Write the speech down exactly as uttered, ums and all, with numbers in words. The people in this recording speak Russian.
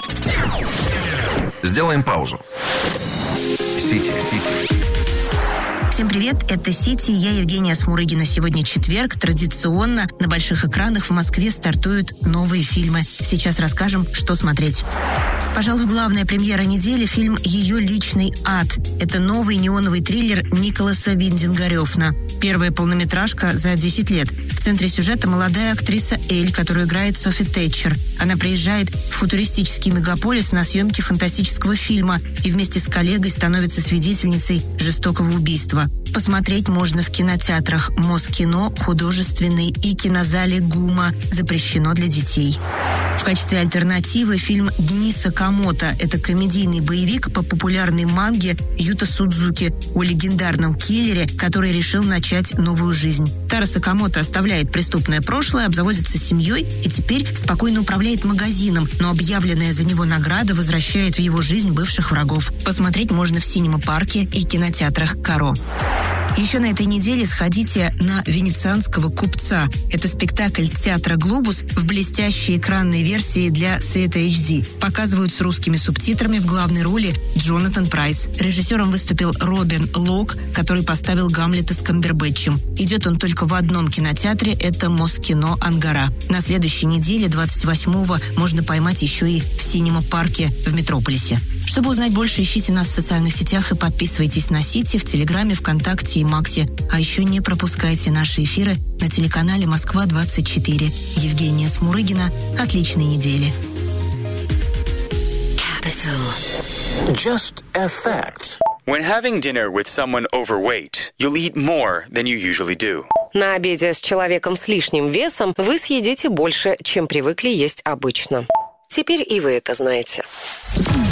Сделаем паузу. Сити. Всем привет, это «Сити», я Евгения Смурыгина. Сегодня четверг, традиционно на больших экранах в Москве стартуют новые фильмы. Сейчас расскажем, что смотреть. Пожалуй, главная премьера недели – фильм «Ее личный ад». Это новый неоновый триллер Николаса Виндинга Рёфна. Первая полнометражка за десять лет. В центре сюжета молодая актриса Эль, которую играет Софи Тэтчер. Она приезжает в футуристический мегаполис на съемки фантастического фильма и вместе с коллегой становится свидетельницей жестокого убийства. Посмотреть можно в кинотеатрах Москино, Художественный и кинозале ГУМа. Запрещено для детей. В качестве альтернативы фильм «Дни Сакамото». Это комедийный боевик по популярной манге Юта Судзуки о легендарном киллере, который решил начать новую жизнь. Таро Сакамото оставляет преступное прошлое, обзаводится семьей и теперь спокойно управляет магазином, но объявленная за него награда возвращает в его жизнь бывших врагов. Посмотреть можно в Синема-парке и кинотеатрах Каро. Еще на этой неделе сходите на «Венецианского купца». Это спектакль театра «Глобус» в блестящей экранной версии для Света эйч ди. Показывают с русскими субтитрами, в главной роли Джонатан Прайс. Режиссером выступил Робин Лок, который поставил Гамлета с Камбербэтчем. Идет он только в одном кинотеатре, это Москино Ангара. На следующей неделе, двадцать восьмого, можно поймать еще и в Синема-парке в Метрополисе. Чтобы узнать больше, ищите нас в социальных сетях и подписывайтесь на Сити в Телеграме, ВКонтакте и Максе. А еще не пропускайте наши эфиры на телеканале Москва двадцать четыре. Евгения Смурыгина. Отличной недели. Capital. Just a fact. When having dinner with someone overweight, you'll eat more than you usually do. На обеде с человеком с лишним весом вы съедите больше, чем привыкли есть обычно. Теперь и вы это знаете.